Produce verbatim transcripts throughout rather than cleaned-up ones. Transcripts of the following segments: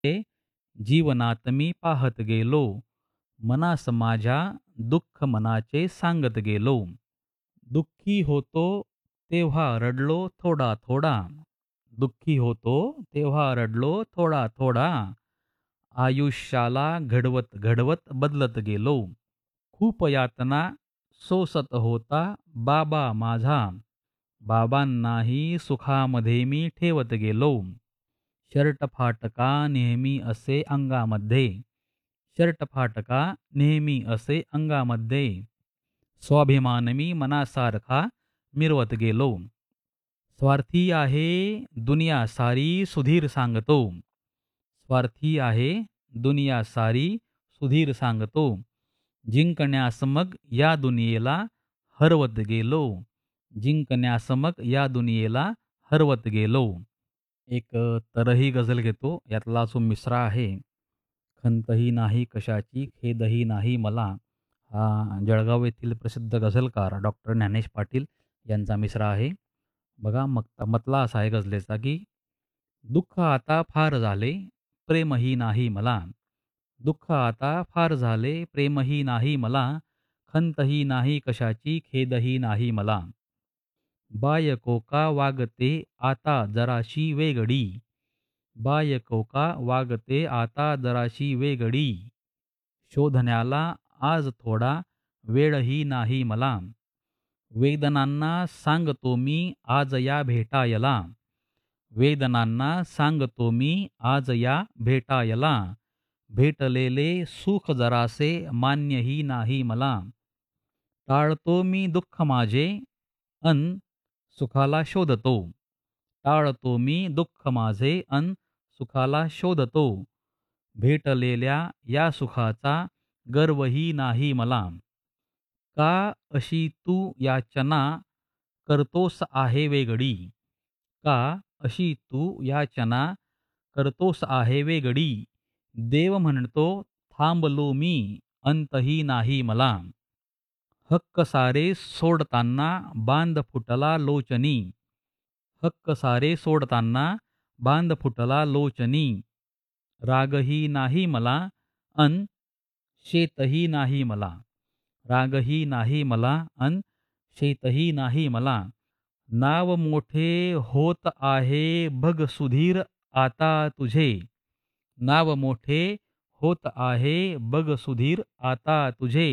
जीवनात मी पाहत गेलो, मनास माझ्या दुःख मनाचे सांगत गेलो. दुःखी होतो तेव्हा रडलो थोडा थोडा, दुःखी होतो तेव्हा रडलो थोडा थोडा. आयुष्याला घडवत घडवत बदलत गेलो. खूप यातना सोसत होता बाबा माझा, बाबांनाही सुखामध्ये मी ठेवत गेलो. शर्ट फाटका नेहमी असे अंगामध्ये, शर्ट फाटका नेहमी असे अंगामध्ये. स्वाभिमान मी मनासारखा मिरवत गेलो. स्वार्थी आहे दुनिया सारी सुधीर सांगतो, स्वार्थी आहे दुनिया सारी सुधीर सांगतो. जिंकण्यास मग या दुनियेला हरवत गेलो, जिंकण्यास मग या दुनियेला हरवत गेलो. एक अ, तरही गझल घेतो. यातला जो मिसरा आहे, खंतही नाही कशाची खेदही नाही मला, हा जळगाव येथील प्रसिद्ध गझलकार डॉक्टर ज्ञानेश पाटील यांचा मिसरा आहे. बघा मग मतला असा आहे गझलेचा की दुःख आता फार झाले प्रेमही नाही मला, दुःख आता फार झाले प्रेमही नाही मला, खंतही नाही कशाची खेदही नाही मला. बायको का वागते आता जराशी वेगळी, बायको का वागते आता जराशी वेगळी. शोधण्याला आज थोडा वेळही नाही मला, वेदनांना सांगतो मी आज या भेटायला, वेदनांना सांगतो मी आज या भेटायला. भेटलेले सुख जरासे मान्यही नाही मला, टाळतो मी दुःख माझे अन सुखाला शोधतो, टाळतो मी दुःख माझे अन सुखाला शोधतो. भेटलेल्या या सुखाचा गर्वही नाही मला, का अशी तू याचना करतोस आहे वेगळी, का अशी तू याचना करतोस आहे वेगळी. देव म्हणतो थांबलो मी अंतही नाही मला, हक्क सारे सोडताना बांध फुटला लोचनी, हक्क सारे सोडताना बांध फुटला लोचनी. रागही नाही मला अन शेतही नाही मला, रागही नाही मला अन शेतही नाही मला. नाव मोठे होत आहे बघ सुधीर आता तुझे, नाव मोठे होत आहे बघ सुधीर आता तुझे.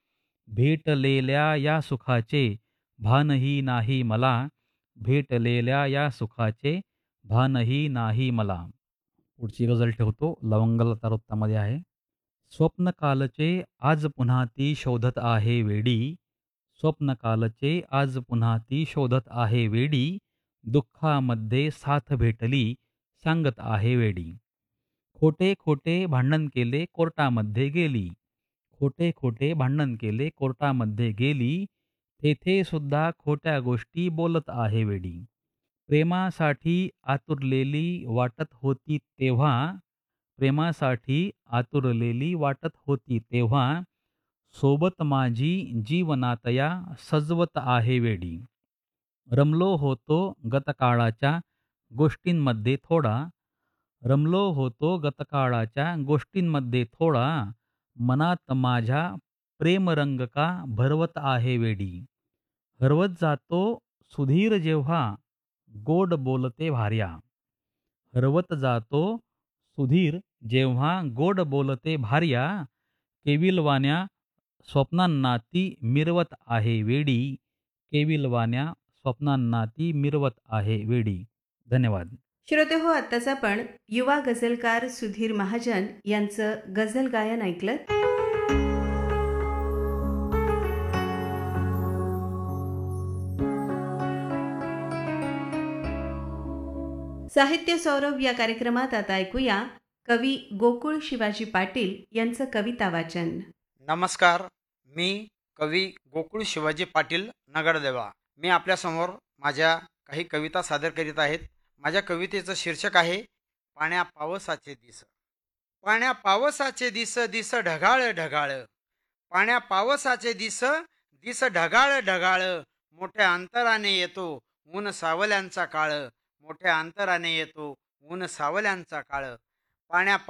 भेटलेल्या या सुखाचे भानही नाही मला, भेटलेल्या या सुखाचे भानही नाही मला. पुढची गझल ठेवतो. लवंगलता वृत्तामध्ये आहे. स्वप्न कालचे आज पुन्हा ती शोधत आहे वेडी, स्वप्न कालचे आज पुन्हा ती शोधत आहे वेडी. दुःखामध्ये साथ भेटली सांगत आहे वेडी. खोटे खोटे भांडण केले कोर्टामध्ये गेली, खोटे खोटे भांडण केले कोर्टामध्ये गेली. तेथे सुद्धा खोट्या गोष्टी बोलत आहे वेडी. प्रेमासाठी आतुरलेली वाटत होती तेव्हा, प्रेमासाठी आतुरलेली वाटत होती तेव्हा. सोबत माझी जीवनातया सजवत आहे वेडी. रमलो होतो गतकाळाच्या गोष्टींमध्ये थोडा, रमलो होतो गतकाळाच्या गोष्टींमध्ये थोडा. मनात माझ्या प्रेमरंग का भरवत आहे वेडी. हरवत जातो सुधीर जेव्हा गोड बोलते भार्या, हरवत जातो सुधीर जेव्हा गोड बोलते भार्या. केविलवाण्या स्वप्नांना ती मिरवत आहे वेडी, केविलवाण्या स्वप्नांना ती मिरवत आहे वेडी. धन्यवाद. श्रोते हो, आत्ताच आपण युवा गझलकार सुधीर महाजन यांचं गझल गायन ऐकलं. साहित्य सौरभ या कार्यक्रमात आता ऐकूया कवी गोकुळ शिवाजी पाटील यांचं कविता वाचन. नमस्कार, मी कवी गोकुळ शिवाजी पाटील नगरदेवा. मी आपल्यासमोर माझ्या काही कविता सादर करीत आहेत. माझ्या कवितेचं शीर्षक आहे पाण्या पावसाचे दिस. पाण्या पावसाचे दिस दिस ढगाळ ढगाळ, पाण्या पावसाचे दिस दिस ढगाळ ढगाळ. मोठ्या अंतराने येतो ऊन सावल्यांचा काळ, मोठ्या अंतराने येतो ऊन सावल्यांचा काळ. पाण्या